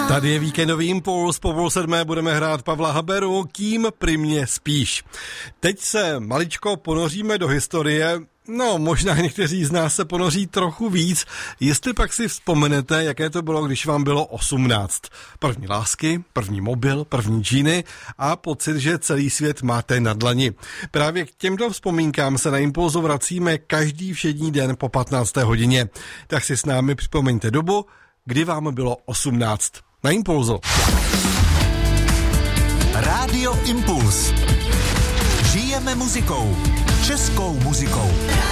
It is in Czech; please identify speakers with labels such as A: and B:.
A: Tady je víkendový impuls, po 6:30 budeme hrát Pavla Haberu, Kým pri mně spíš. Teď se maličko ponoříme do historie, no možná někteří z nás se ponoří trochu víc, jestli pak si vzpomenete, jaké to bylo, když vám bylo 18. První lásky, první mobil, první džíny a pocit, že celý svět máte na dlani. Právě k těmto vzpomínkám se na Impulzu vracíme každý všední den po 15. hodině. Tak si s námi připomeňte dobu, kdy vám bylo 18. Na Impulzu.
B: Rádio Impuls. Žijeme muzikou. Českou muzikou.